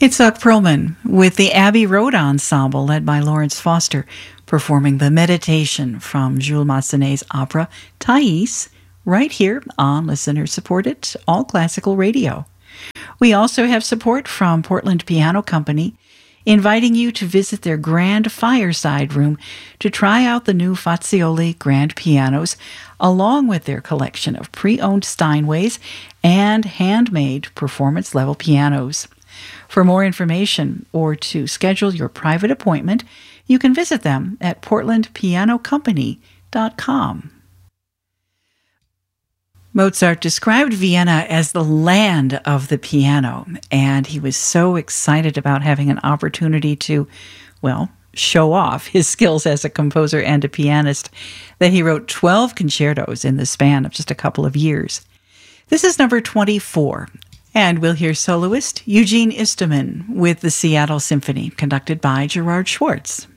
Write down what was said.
Itzhak Perlman with the Abbey Road Ensemble led by Lawrence Foster performing the Meditation from Jules Massenet's opera Thais right here on listener-supported All Classical Radio. We also have support from Portland Piano Company, inviting you to visit their grand fireside room to try out the new Fazioli grand pianos, along with their collection of pre-owned Steinways and handmade performance-level pianos. For more information or to schedule your private appointment, you can visit them at portlandpianocompany.com. Mozart described Vienna as the land of the piano, and he was so excited about having an opportunity to, show off his skills as a composer and a pianist that he wrote 12 concertos in the span of just a couple of years. This is number 24. And we'll hear soloist Eugene Istomin with the Seattle Symphony, conducted by Gerard Schwartz.